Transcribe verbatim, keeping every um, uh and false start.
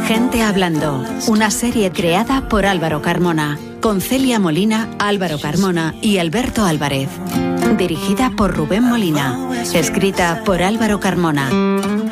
Gente hablando, una serie creada por Álvaro Carmona, con Celia Molina, Álvaro Carmona y Alberto Álvarez. Dirigida por Rubén Molina, escrita por Álvaro Carmona.